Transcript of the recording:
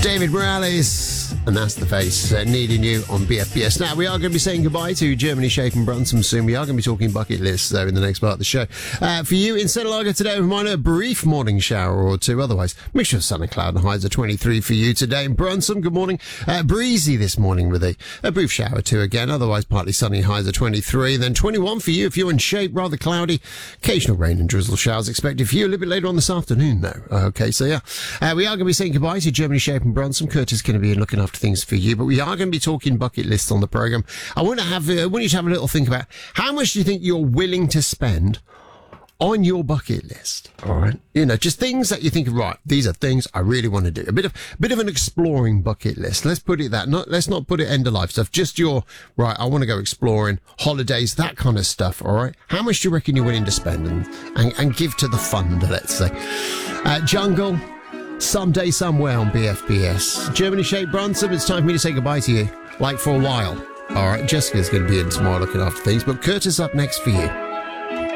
David Morales, and that's the face, needing you on BFBS. Now, we are going to be saying goodbye to Germany, Shape and Brunson soon. We are going to be talking bucket lists, though, in the next part of the show. For you, in Setalaga today, we might have a brief morning shower or two. Otherwise, mixture of sun and cloud and highs of 23 for you today. In Brunson, good morning. Breezy this morning with a brief shower or two again. Otherwise, partly sunny, highs of 23. Then 21 for you if you're in Shape, rather cloudy. Occasional rain and drizzle showers expected for you a little bit later on this afternoon, though. Okay, so yeah. We are going to be saying goodbye to Germany, Shape and Brunson. Curtis is going to be looking after things for you, but we are going to be talking bucket lists on the programme. I want you to have a little think about how much do you think you're willing to spend on your bucket list. All right. You know, just things that you think, right, these are things I really want to do. A bit of an exploring bucket list. Let's put it that. Let's not put it end of life stuff. Just right, I want to go exploring, holidays, that kind of stuff. All right. How much do you reckon you're willing to spend and give to the fund, let's say? Jungle, someday, somewhere on BFBS. Germany, Shape, Brunson, it's time for me to say goodbye to you, like for a while. All right. Jessica's going to be in tomorrow looking after things, but Curtis up next for you.